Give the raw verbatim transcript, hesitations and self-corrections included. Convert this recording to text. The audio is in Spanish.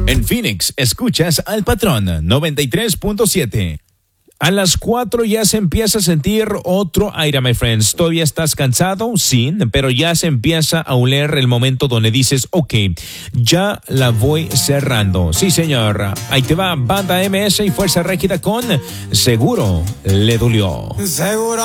En Phoenix, escuchas al Patrón noventa y tres punto siete. A las cuatro ya se empieza a sentir otro aire, my friends. ¿Todavía estás cansado? Sí, pero ya se empieza a oler el momento donde dices, ok, ya la voy cerrando. Sí, señor. Ahí te va Banda M S y Fuerza Régida con Seguro Le Dolió. Seguro